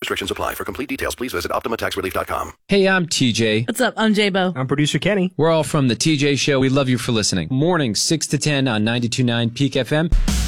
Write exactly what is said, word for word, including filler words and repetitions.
Restrictions apply. For complete details, please visit Optima Tax Relief dot com. Hey, I'm T J. What's up? I'm J-Bo. I'm producer Kenny. We're all from The T J Show. We love you for listening. Mornings, six to ten on ninety-two point nine Peak F M.